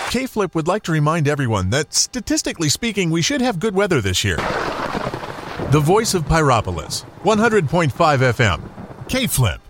K-Flip would like to remind everyone that, statistically speaking, we should have good weather this year. The voice of Pyropolis, 100.5 FM. K-Flip.